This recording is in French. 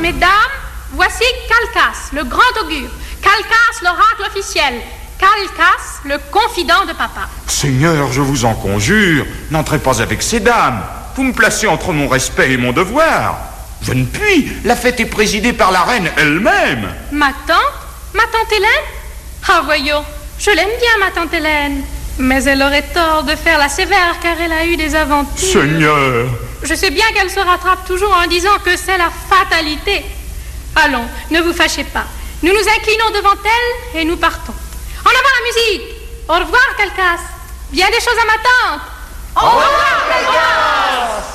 Mesdames, voici Calcas, le grand augure. Calcas, l'oracle officiel. Calcas, le confident de papa. Seigneur, je vous en conjure, n'entrez pas avec ces dames. Vous me placez entre mon respect et mon devoir. Je ne puis. La fête est présidée par la reine elle-même. Ma tante Hélène? Ah, voyons, je l'aime bien, ma tante Hélène. Mais elle aurait tort de faire la sévère, car elle a eu des aventures. Seigneur! Je sais bien qu'elle se rattrape toujours en disant que c'est la fatalité. Allons, ne vous fâchez pas. Nous nous inclinons devant elle et nous partons. En avant la musique! Au revoir, Calcas. Bien des choses à ma tante. Au revoir, Calcas.